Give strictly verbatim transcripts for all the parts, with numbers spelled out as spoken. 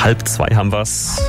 Halb zwei haben wir's.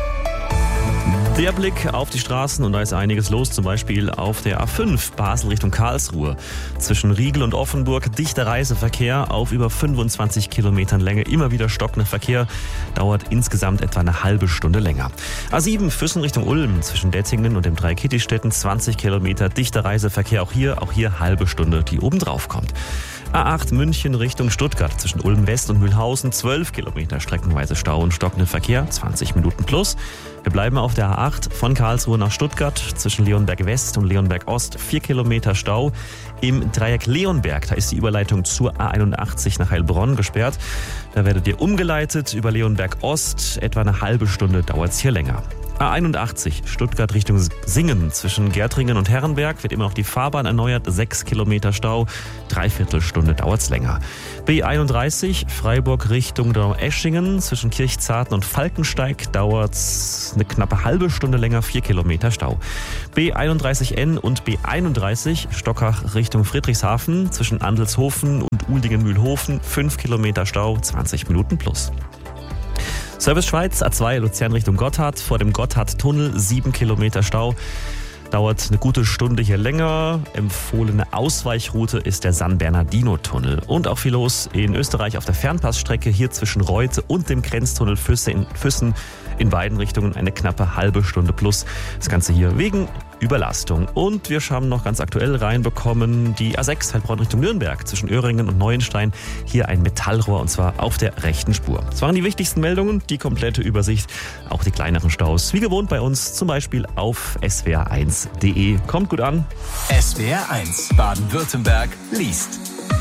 Der Blick auf die Straßen und da ist einiges los, zum Beispiel auf der A fünf Basel Richtung Karlsruhe. Zwischen Riegel und Offenburg dichter Reiseverkehr auf über fünfundzwanzig Kilometern Länge. Immer wieder stockender Verkehr, dauert insgesamt etwa eine halbe Stunde länger. A sieben Füssen Richtung Ulm zwischen Dettingen und dem Dreikitisstätten zwanzig Kilometer dichter Reiseverkehr. Auch hier, auch hier halbe Stunde, die obendrauf kommt. A acht München Richtung Stuttgart zwischen Ulm West und Mühlhausen zwölf Kilometer streckenweise Stau und stockender Verkehr, zwanzig Minuten plus. Wir bleiben auf der A acht von Karlsruhe nach Stuttgart zwischen Leonberg West und Leonberg Ost vier Kilometer Stau. Im Dreieck Leonberg, da ist die Überleitung zur A einundachtzig nach Heilbronn gesperrt. Da werdet ihr umgeleitet über Leonberg Ost, etwa eine halbe Stunde dauert es hier länger. A einundachtzig Stuttgart Richtung Singen zwischen Gärtringen und Herrenberg wird immer noch die Fahrbahn erneuert, sechs Kilometer Stau, dreiviertel Stunde dauert's länger. B einunddreißig Freiburg Richtung Donaueschingen zwischen Kirchzarten und Falkensteig dauert's eine knappe halbe Stunde länger, vier Kilometer Stau. B einunddreißig N und B einunddreißig Stockach Richtung Friedrichshafen zwischen Andelshofen und Uldingen-Mühlhofen, fünf Kilometer Stau, zwanzig Minuten plus. Service Schweiz, A zwei Luzern Richtung Gotthard, vor dem Gotthardtunnel sieben Kilometer Stau. Dauert eine gute Stunde hier länger. Empfohlene Ausweichroute ist der San Bernardino-Tunnel. Und auch viel los in Österreich auf der Fernpassstrecke, hier zwischen Reute und dem Grenztunnel Füsse in Füssen. In beiden Richtungen eine knappe halbe Stunde plus. Das Ganze hier wegen Überlastung. Und wir haben noch ganz aktuell reinbekommen, die A sechs Heilbronn Richtung Nürnberg zwischen Öhringen und Neuenstein. Hier ein Metallrohr und zwar auf der rechten Spur. Das waren die wichtigsten Meldungen, die komplette Übersicht. Auch die kleineren Staus, wie gewohnt bei uns, zum Beispiel auf s w r eins punkt d e. Kommt gut an. S W R eins Baden-Württemberg liest.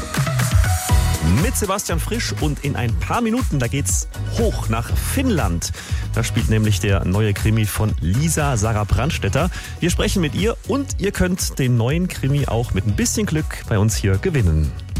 Mit Sebastian Frisch und in ein paar Minuten, da geht's hoch nach Finnland. Da spielt nämlich der neue Krimi von Lisa Sarah Brandstätter. Wir sprechen mit ihr und ihr könnt den neuen Krimi auch mit ein bisschen Glück bei uns hier gewinnen.